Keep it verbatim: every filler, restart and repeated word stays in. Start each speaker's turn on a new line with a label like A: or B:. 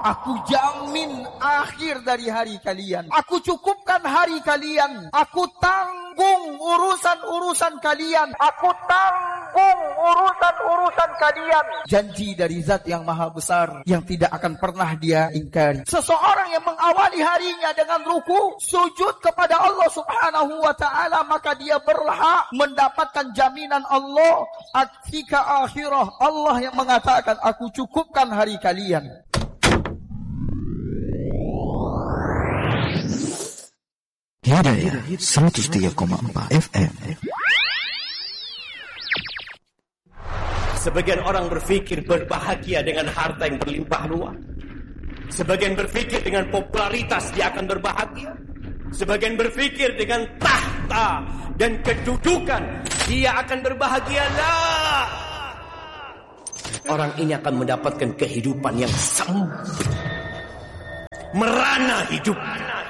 A: Aku jamin akhir dari hari kalian. Aku cukupkan hari kalian. Aku tanggung urusan-urusan kalian. Aku tanggung urusan-urusan kalian. Janji dari Zat yang maha besar yang tidak akan pernah dia ingkari. Seseorang yang mengawali harinya dengan ruku, sujud kepada Allah subhanahu wa ta'ala, maka dia berhak mendapatkan jaminan Allah. Atika akhirah, Allah yang mengatakan, aku cukupkan hari kalian.
B: Hidayah seratus tiga koma empat F M.
C: Sebagian orang berfikir berbahagia dengan harta yang berlimpah ruah. Sebagian berfikir dengan popularitas dia akan berbahagia. Sebagian berfikir dengan tahta dan kedudukan dia akan berbahagia. Lah, orang ini akan mendapatkan kehidupan yang sempit, merana hidup.